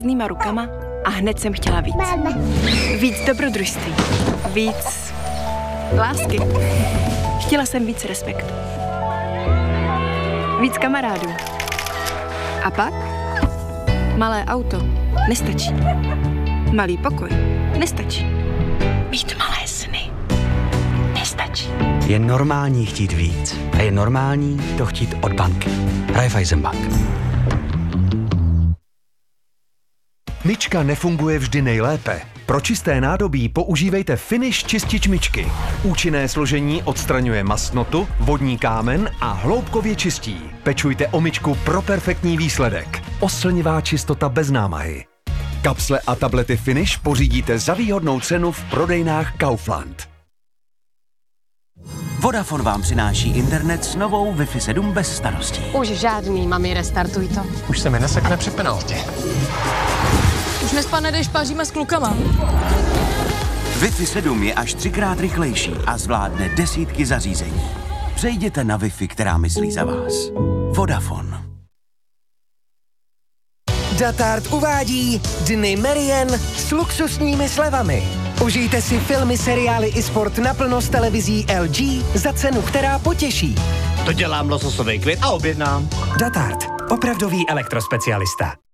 prázdnýma rukama a hned jsem chtěla víc. Víc dobrodružství. Víc lásky. Chtěla jsem víc respektu. Víc kamarádů. A pak? Malé auto nestačí. Malý pokoj nestačí. Mít malé sny nestačí. Je normální chtít víc. A je normální to chtít od banky. Raiffeisenbank. Myčka nefunguje vždy nejlépe. Pro čisté nádobí používejte Finish čistič myčky. Účinné složení odstraňuje mastnotu, vodní kámen a hloubkově čistí. Pečujte o myčku pro perfektní výsledek. Oslnivá čistota bez námahy. Kapsle a tablety Finish pořídíte za výhodnou cenu v prodejnách Kaufland. Vodafone vám přináší internet s novou Wi-Fi 7 bez starostí. Už žádný, mami, restartuj to. Už se mi nesekne při penaltě. Už nespadne, když paříme s klukama. Wi-Fi 7 je až 3x rychlejší a zvládne desítky zařízení. Přejděte na Wi-Fi, která myslí za vás. Vodafone. Datart uvádí Dny Merien s luxusními slevami. Užijte si filmy, seriály i sport naplno s televizí LG za cenu, která potěší. To dělám lososový klid a objednám. Datart. Opravdový elektrospecialista.